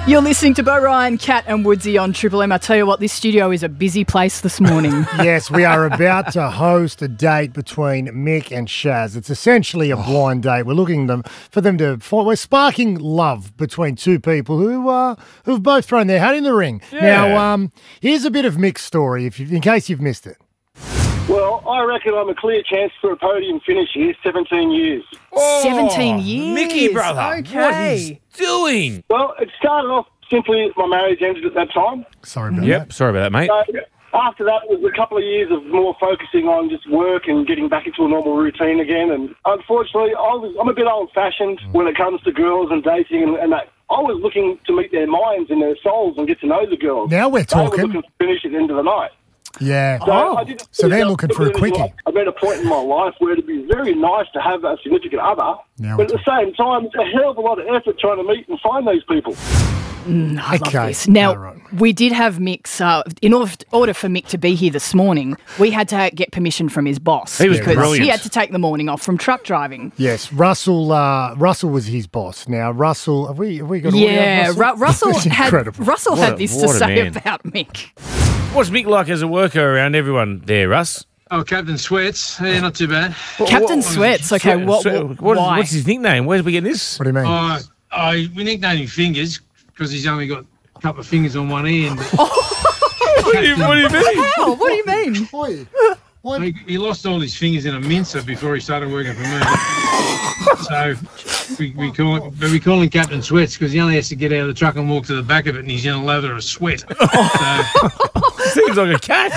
You're listening to Bo Ryan, Kat and Woodsy on Triple M. I tell you what, this studio is a busy place this morning. Yes, we are about to host a date between Mick and Shaz. It's essentially a blind date. We're looking for them to find. We're sparking love between two people who've both thrown their hat in the ring. Yeah. Now, here's a bit of Mick's story, in case you've missed it. Well, I reckon I'm a clear chance for a podium finish here, 17 years. 17 years. Mickey, brother. Okay. What he's doing? Well, it started off simply my marriage ended at that time. Sorry about Yep, sorry about that, mate. So after that was a couple of years of more focusing on just work and getting back into a normal routine again. And unfortunately, I'm a bit old-fashioned when it comes to girls and dating and that. I was looking to meet their minds and their souls and get to know the girls. Now we're They were talking. looking to finish at the end of the night. Yeah. I didn't So they're finish looking up for a anything quickie. like- I'm at a point in my life where it'd be very nice to have a significant other, Now but at the same time, it's a hell of a lot of effort trying to meet and find those people. I love Okay. this. Now, All right. we did have Mick's, in order for Mick to be here this morning, we had to get permission from his boss. He was because brilliant. he had to take the morning off from truck driving. Yes, Russell was his boss. Now, Russell, have we got Yeah, audio of Russell It's had incredible. Russell What had a- this to what a say man. about Mick. What's Mick like as a worker around everyone there, Russ? Oh, Captain Sweats. Yeah, not too bad. Captain Sweats. Okay, why? What's his nickname? Where did we get this? What do you mean? We nicknamed him Fingers because he's only got a couple of fingers on one hand. What do you mean? How? What do you mean? Oi. He lost all his fingers in a mincer before he started working for me. So we call him Captain Sweats because he only has to get out of the truck and walk to the back of it and he's in a lather of sweat. Seems like a catch.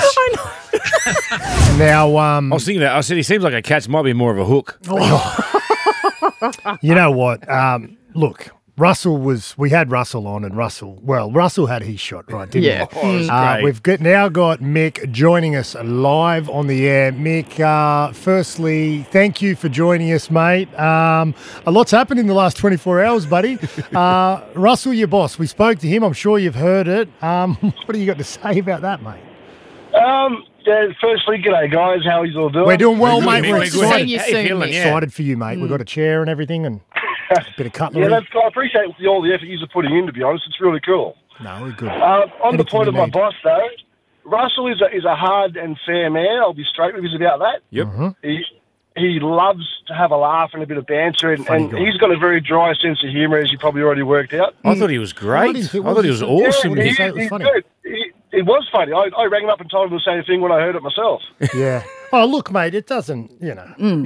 Now, I was thinking that. I said he seems like a catch. Might be more of a hook. you know what? Look, we had Russell on, and Russell had his shot, right, didn't Yeah. he? Oh, it was great. We've now got Mick joining us live on the air. Mick, firstly, thank you for joining us, mate. A lot's happened in the last 24 hours, buddy. Russell, your boss, we spoke to him. I'm sure you've heard it. What do you got to say about that, mate? Yeah, firstly, g'day guys, how are you all doing? We're doing well, We're mate. good, We're mate. excited. Seeing you How you soon, feeling? Mick. Yeah. Excited for you, mate. We've got a chair and everything and a bit of cutlery. Yeah, I appreciate all the effort you're putting in, to be honest. It's really cool. No, we're good. On the Anything point you of my need. boss, though, Russell is a hard and fair man. I'll be straight with you about that. Yep. He loves to have a laugh and a bit of banter, and Funny guy. he's got a very dry sense of humour, as you probably already worked out. I thought he was great. didn't think- I thought he was awesome. Did you say it was he's funny? good. It was funny. I rang him up and told him the same thing when I heard it myself. Yeah. Oh, look, mate, it doesn't, you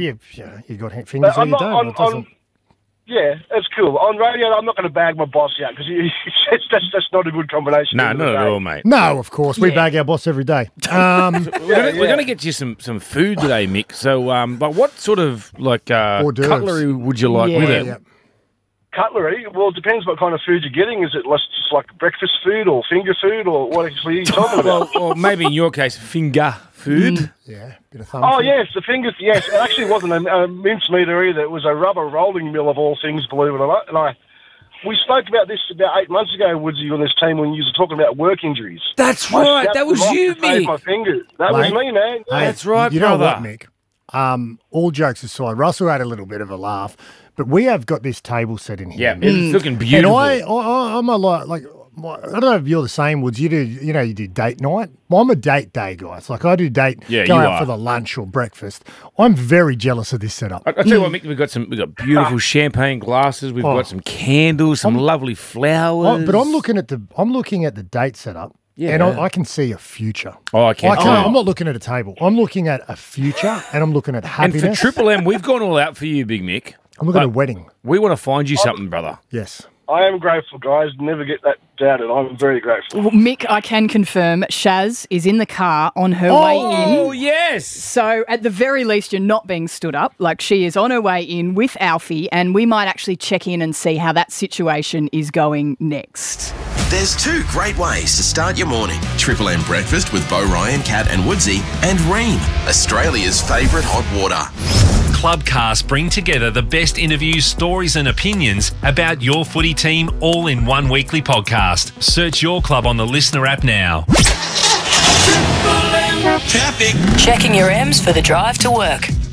got fingers or I'm you not- don't. It doesn't. Yeah, that's cool. On radio, I'm not going to bag my boss out because that's not a good combination. No, end of not the at day. all, mate. No, of course. We Yeah. bag our boss every day. We're going to get you some food today, Mick. So, but what sort of Hors d'oeuvres. cutlery would you like Yeah. with it? Yeah. Cutlery? Well, it depends what kind of food you're getting. Is it just like breakfast food or finger food or what actually are you talking about? Or maybe in your case, finger food. Yeah, bit of thumb. Oh, food. yes, the fingers, yes. It actually wasn't a mincemeter either. It was a rubber rolling mill of all things, believe it or not. And we spoke about this about 8 months ago, Woodsy, on this team when you were talking about work injuries. That's I right. snapped That was them off you, to save Mick. my fingers. That was Mate. me, man. Hey, That's right, You know brother. what, Mick? All jokes aside, Russell had a little bit of a laugh, but we have got this table set in here. Yeah, it's looking beautiful. And I'm a lot like. I don't know if you're the same, Woods. You do date night. Well, I'm a date day guy. It's like I do date, Yeah, go you out are. for the lunch or breakfast. I'm very jealous of this setup. I tell you what, Mick, we've got beautiful champagne glasses. We've got some candles, some lovely flowers. But I'm looking at the date setup, and I can see a future. Oh, I can't. I'm not looking at a table. I'm looking at a future, and I'm looking at And happiness. for Triple M, we've gone all out for you, Big Mick. I'm looking at a wedding. We want to find you something, brother. Yes. I am grateful, guys. Never get that doubted. I'm very grateful. Well, Mick, I can confirm Shaz is in the car on her way in. Oh, yes. So at the very least, you're not being stood up. Like, she is on her way in with Alfie, and we might actually check in and see how that situation is going next. There's two great ways to start your morning. Triple M Breakfast with Bo Ryan, Kat and Woodsy, and Ream, Australia's favourite hot water. Clubcast bring together the best interviews, stories and opinions about your footy team all in one weekly podcast. Search your club on the Listener app now. Traffic. Checking your M's for the drive to work.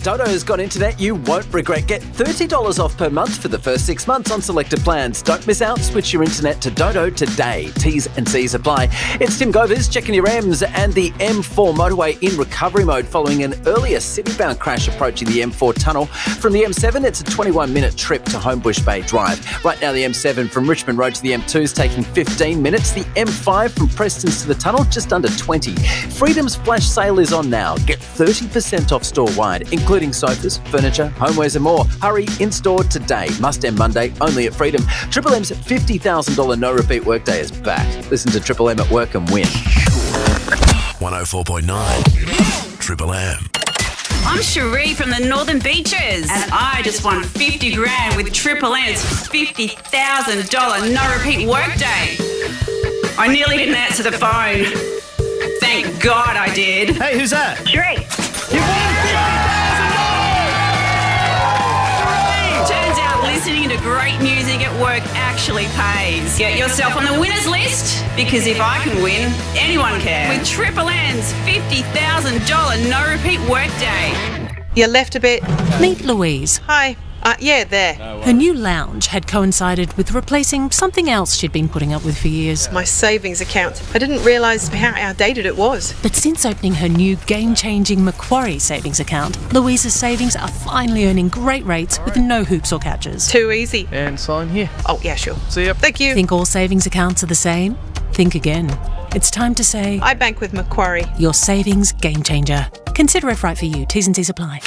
Dodo has got internet you won't regret. Get $30 off per month for the first 6 months on selected plans. Don't miss out. Switch your internet to Dodo today. T's and C's apply. It's Tim Govers checking your M's, and the M4 motorway in recovery mode following an earlier city-bound crash approaching the M4 tunnel. From the M7, it's a 21-minute trip to Homebush Bay Drive. Right now, the M7 from Richmond Road to the M2 is taking 15 minutes. The M5 from Prestons to the tunnel, just under 20. Freedom's flash sale is on now. Get 30% off store-wide, including sofas, furniture, homewares and more. Hurry, in-store today. Must end Monday, only at Freedom. Triple M's $50,000 no-repeat workday is back. Listen to Triple M at work and win. 104.9 Triple M. I'm Cherie from the Northern Beaches, and I just won 50 grand with Triple M's $50,000 no-repeat workday. I nearly didn't answer the phone. Thank God I did. Hey, who's that? Cherie. You won $50,000! Turns out listening to great music at work actually pays. Get yourself on the winners list, because if I can win, anyone can. With Triple M's $50,000 no-repeat workday. You left a bit. Meet Louise. Hi. Yeah, there. Her new lounge had coincided with replacing something else she'd been putting up with for years. My savings account. I didn't realise how outdated it was. But since opening her new game-changing Macquarie savings account, Louise's savings are finally earning great rates with no hoops or catches. Too easy. And sign here. Oh, yeah, sure. See ya. Thank you. Think all savings accounts are the same? Think again. It's time to say... I bank with Macquarie. Your savings game changer. Consider if right for you. T's and C's apply.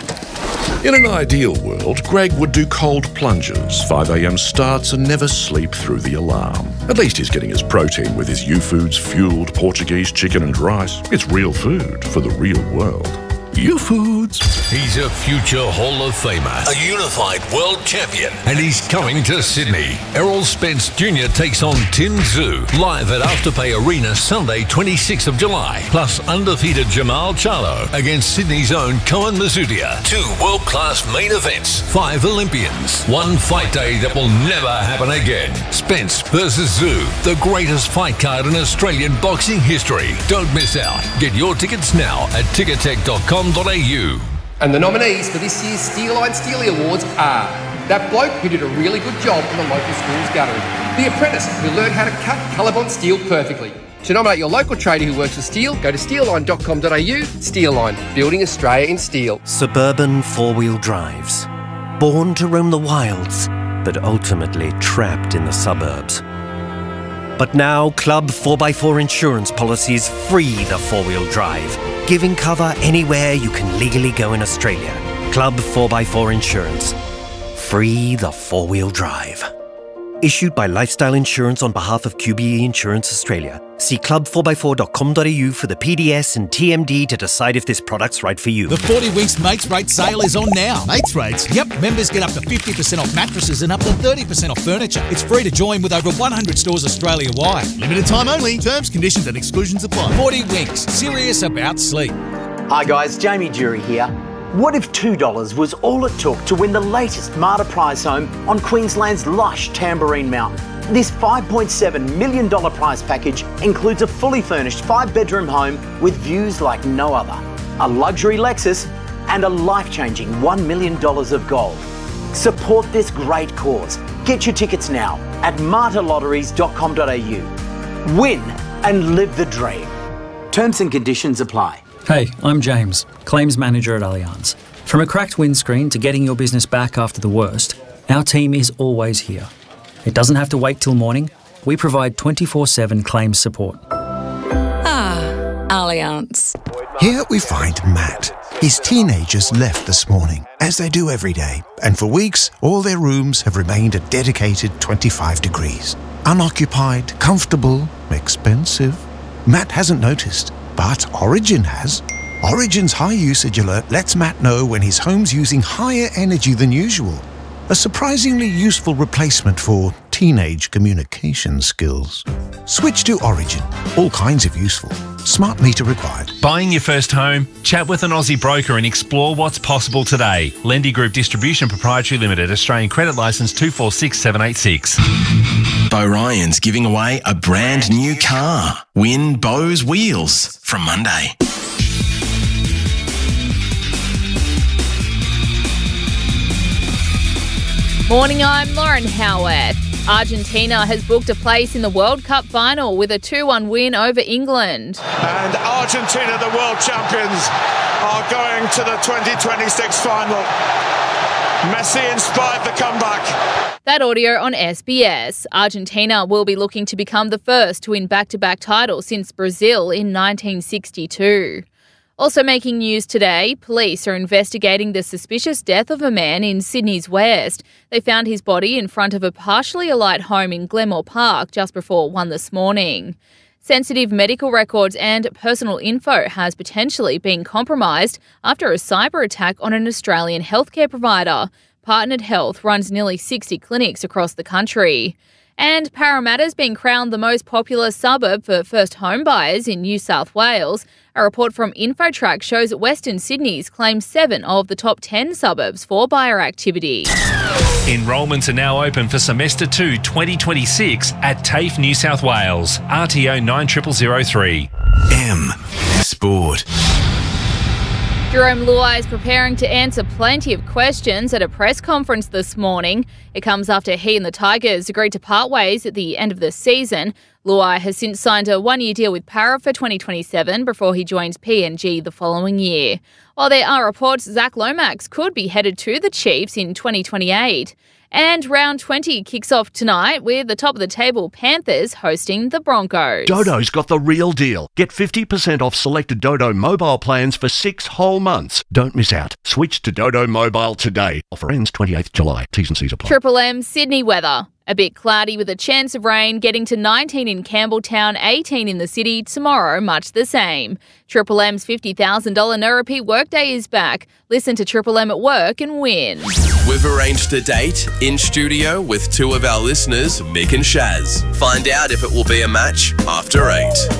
In an ideal world, Greg would do cold plunges, 5 a.m. starts and never sleep through the alarm. At least he's getting his protein with his U-Foods fueled Portuguese chicken and rice. It's real food for the real world. U-Foods. He's a future Hall of Famer, a unified world champion, and he's coming to Sydney. Errol Spence Jr. takes on Tin Tzu, live at Afterpay Arena Sunday, 26th of July. Plus undefeated Jamal Charlo against Sydney's own Cohen Mazudia. 2 world-class main events, 5 Olympians, 1 fight day that will never happen again. Spence versus Tzu, the greatest fight card in Australian boxing history. Don't miss out. Get your tickets now at tickettech.com.au. And the nominees for this year's Steeline Steely Awards are that bloke who did a really good job in the local school's guttering, the apprentice who learned how to cut Colorbond steel perfectly. To nominate your local trader who works with steel, go to steelline.com.au. Steelline, building Australia in steel. Suburban four-wheel drives. Born to roam the wilds, but ultimately trapped in the suburbs. But now Club 4x4 insurance policies free the four-wheel drive, giving cover anywhere you can legally go in Australia. Club 4x4 Insurance. Free the four-wheel drive. Issued by Lifestyle Insurance on behalf of QBE Insurance Australia. See club4x4.com.au for the PDS and TMD to decide if this product's right for you. The 40 Winks Mates Rate sale is on now. Mates Rates? Yep, members get up to 50% off mattresses and up to 30% off furniture. It's free to join with over 100 stores Australia-wide. Limited time only. Terms, conditions and exclusions apply. 40 Winks. Serious about sleep. Hi guys, Jamie Jury here. What if $2 was all it took to win the latest Marta prize home on Queensland's lush Tamborine Mountain? This $5.7 million prize package includes a fully furnished 5-bedroom home with views like no other, a luxury Lexus and a life-changing $1 million of gold. Support this great cause. Get your tickets now at martalotteries.com.au. Win and live the dream. Terms and conditions apply. Hey, I'm James, Claims Manager at Allianz. From a cracked windscreen to getting your business back after the worst, our team is always here. It doesn't have to wait till morning. We provide 24/7 claims support. Ah, Allianz. Here we find Matt. His teenagers left this morning, as they do every day, and for weeks all their rooms have remained a dedicated 25 degrees. Unoccupied, comfortable, expensive. Matt hasn't noticed. But Origin has. Origin's high usage alert lets Matt know when his home's using higher energy than usual. A surprisingly useful replacement for teenage communication skills. Switch to Origin. All kinds of useful. Smart meter required. Buying your first home? Chat with an Aussie broker and explore what's possible today. Lendy Group Distribution Proprietary Limited, Australian Credit Licence 246786. Bo Ryan's giving away a brand new car. Win Bo's Wheels from Monday. Morning, I'm Lauren Howard. Argentina has booked a place in the World Cup final with a 2-1 win over England. And Argentina, the world champions, are going to the 2026 final. Messi inspired the comeback. That audio on SBS. Argentina will be looking to become the first to win back-to-back titles since Brazil in 1962. Also making news today, police are investigating the suspicious death of a man in Sydney's West. They found his body in front of a partially alight home in Glenmore Park just before 1 this morning. Sensitive medical records and personal info has potentially been compromised after a cyber attack on an Australian healthcare provider. Partnered Health runs nearly 60 clinics across the country. And Parramatta's been crowned the most popular suburb for first home buyers in New South Wales. A report from Infotrack shows that Western Sydney's claimed 7 of the top 10 suburbs for buyer activity. Enrolments are now open for Semester 2 2026 at TAFE New South Wales. RTO 9003. M Sport. Jerome Luai is preparing to answer plenty of questions at a press conference this morning. It comes after he and the Tigers agreed to part ways at the end of the season. Luai has since signed a one-year deal with Para for 2027 before he joins PNG the following year. While there are reports Zach Lomax could be headed to the Chiefs in 2028. And round 20 kicks off tonight with the top-of-the-table Panthers hosting the Broncos. Dodo's got the real deal. Get 50% off selected Dodo mobile plans for 6 whole months. Don't miss out. Switch to Dodo Mobile today. Offer ends 28th July. T's and C's apply. Triple M Sydney weather. A bit cloudy with a chance of rain, getting to 19 in Campbelltown, 18 in the city. Tomorrow, much the same. Triple M's $50,000 no repeat workday is back. Listen to Triple M at work and win. We've arranged a date in studio with 2 of our listeners, Mick and Shaz. Find out if it will be a match after 8.